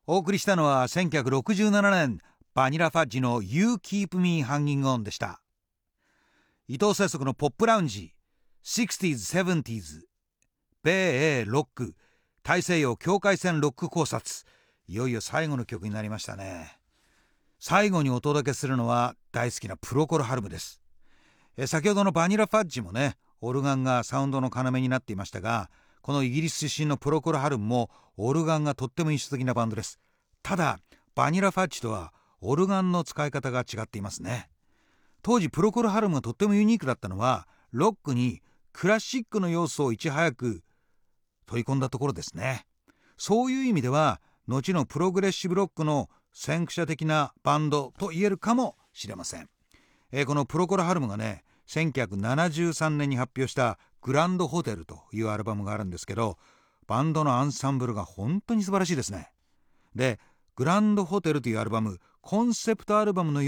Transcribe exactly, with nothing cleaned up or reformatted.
お送りしたのはせんきゅうひゃくろくじゅうななねんバニラファッジの You Keep Me Hanging On でした。伊藤節足のポップラウンジ シックスティーズ、セブンティーズ、米英ロック、大西洋境界線ロック考察、いよいよ最後の曲になりましたね。最後にお届けするのは大好きなプロコル・ハルムです。え先ほどのバニラファッジもね、オルガンがサウンドの要になっていましたが、このイギリス出身のプロコル・ハルムもオルガンがとっても印象的なバンドです。ただバニラファッジとはオルガンの使い方が違っていますね。当時プロコル・ハルムがとってもユニークだったのは、ロックにクラシックの要素をいち早く取り込んだところですね。そういう意味では後のプログレッシブロックの先駆者的なバンドと言えるかもしれません。えー、このプロコル・ハルムがね、せんきゅうひゃくななじゅうさんねんに発表したグランドホテルというアルバムがあるんですけど、バンドのアンサンブルが本当に素晴らしいですね。で、グランドホテルというアルバム、コンセプトアルバムの